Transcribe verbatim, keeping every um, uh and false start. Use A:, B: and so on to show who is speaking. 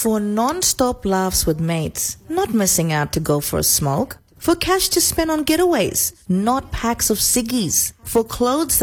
A: For non-stop laughs with mates, not missing out to go for a smoke. For cash to spend on getaways, not packs of ciggies. For clothes that